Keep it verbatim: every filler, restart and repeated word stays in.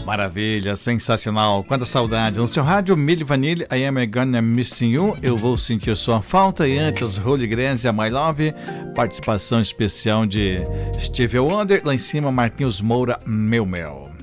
Maravilha, sensacional. Quanta saudade. No seu rádio, Milli Vanilli, I Am Gonna Missing You. Eu vou sentir sua falta. E antes, Holy Grace, My Love. Participação especial de Stevie Wonder. Lá em cima, Marquinhos Moura, Meu Mel.